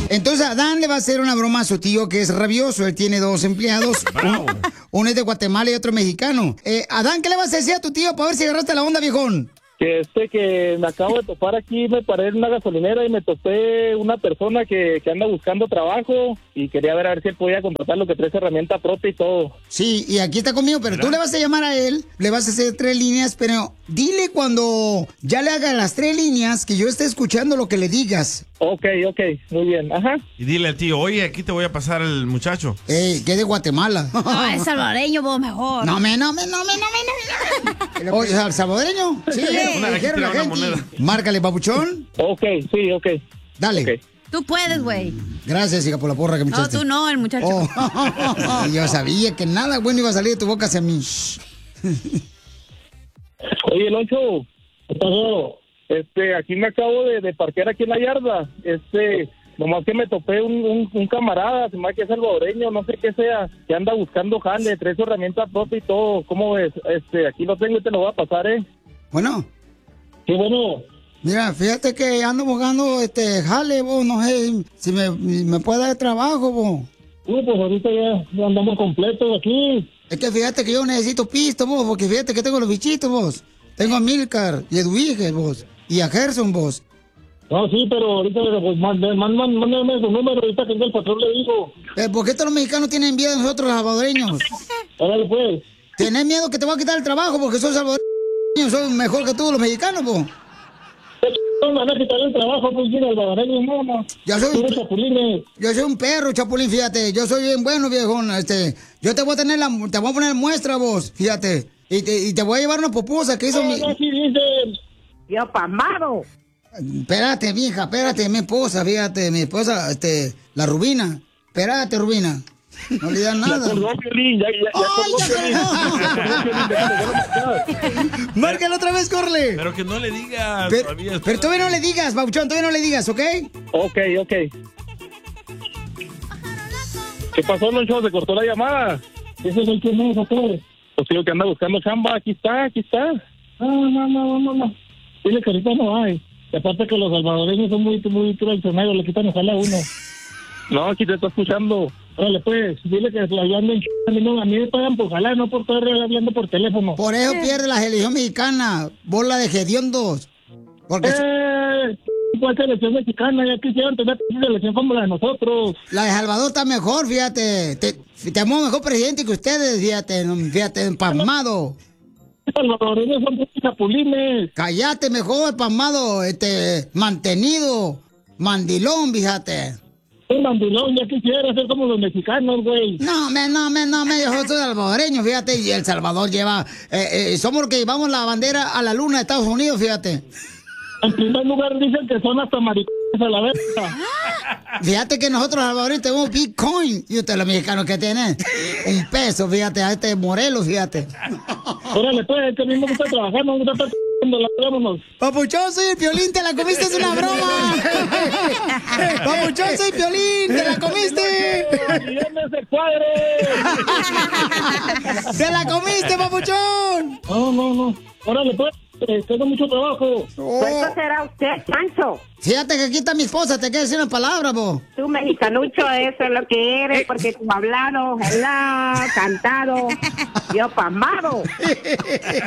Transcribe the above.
Entonces Adán le va a hacer una broma a su tío que es rabioso. Él tiene 2 empleados. Uno es de Guatemala y otro mexicano. Adán, ¿qué le vas a decir a tu tío para ver si agarraste la onda, viejón? Que me acabo de topar aquí, me paré en una gasolinera y me topé una persona que anda buscando trabajo y quería ver a ver si él podía contratar lo que trae herramienta propia y todo. Sí, y aquí está conmigo, pero tú le vas a llamar a él, le vas a hacer 3 líneas, pero dile cuando ya le haga las 3 líneas que yo esté escuchando lo que le digas. Ok, muy bien, ajá. Y dile al tío, oye, aquí te voy a pasar el muchacho. Que es de Guatemala. No, es salvadoreño, vos mejor. No. Oye, ¿salvadoreño? Sí, dijeron la gente. Márcale, papuchón. Ok. Dale. Okay. Tú puedes, güey. Gracias, hija, por la porra que me echaste. No, tú no, el muchacho. Yo sabía que nada bueno iba a salir de tu boca hacia mí. Oye, Loncho, ¿qué pasó? Aquí me acabo de parquear aquí en la yarda. Nomás que me topé un camarada, se me hace que es salvadoreño, no sé qué sea, que anda buscando jale, trae su herramienta propia y todo. ¿Cómo ves? Aquí lo tengo y te lo voy a pasar, Bueno. Qué bueno. Mira, fíjate que ando buscando jale, vos, no sé si me puede dar trabajo, vos. Pues ahorita ya andamos completos aquí. Es que fíjate que yo necesito pisto, vos, porque fíjate que tengo los bichitos, vos. Tengo a Milcar y a Edwige, vos, y a Gerson, vos. No, sí, pero ahorita pues, mándame su número, ahorita que el patrón le digo. ¿Por qué todos los mexicanos tienen miedo de nosotros, los salvadoreños? Órale, pues. ¿Tenés miedo que te voy a quitar el trabajo porque soy salvadoreño? Soy mejor que todos los mexicanos, vos. No me van a quitar el trabajo, pues, mira, salvadoreño, no. Yo soy un perro, chapulín, fíjate. Yo soy bien bueno, viejón. Yo te voy a poner muestra, vos, fíjate. Y te voy a llevar una pupusa que hizo mi... No, sí, dicen. Yo pasmado. Espérate, vieja, espérate, mi esposa, fíjate, mi esposa, la Rubina. Espérate, Rubina. No le dan nada. Ya colgó Piolín, ya Márcalo otra vez, corre. Pero que no le digas. Pero todavía no le digas, Bauchón, todavía no le digas, ¿ok? Ok. ¿Qué pasó, Loncho? ¿Se cortó la llamada? ¿Ese es el que me dijo? Pues digo que anda buscando chamba, aquí está. No. Dile que ahorita no hay. Y aparte que los salvadoreños son muy traicioneros, le quitan el jale a uno. No, aquí te está escuchando. Órale, pues, dile que yo ando a mí me pagan por jalar, no por estar hablando por teléfono. Por eso pierde la selección mexicana, bola de hediondos. Porque... ¿Cuál selección mexicana? Ya quisieran tener una selección como la de nosotros. La de Salvador está mejor, fíjate. Tenemos mejor presidente que ustedes, fíjate, empasmado. Los salvadoreños son muy chapulines. Cállate mejor, empasmado, mantenido, mandilón, fíjate. Un mandilón, ya quisiera ser como los mexicanos, güey. No, yo soy salvadoreño, fíjate, y El Salvador lleva, somos los que llevamos la bandera a la luna de Estados Unidos, fíjate. En primer lugar dicen que son hasta maricones a la verga. Fíjate que nosotros los salvadoreños tenemos Bitcoin, y ustedes los mexicanos que tienen $1, fíjate, a Morelos, fíjate. Órale, pues, que a mí me gusta trabajar, me gusta estar vámonos. Papuchón, soy el Piolín, te la comiste, es una broma. Papuchón, soy Piolín, te la comiste. ¡Ese cuadro! ¡Te la comiste, papuchón! No. Órale, pues. Tengo mucho trabajo. ¿Cuánto será usted, Chancho? Fíjate que aquí está mi esposa, te quiero decir una palabra, vos. Tú, mexicanucho, eso es lo que eres, porque tú hablado, cantado, yo pasmado.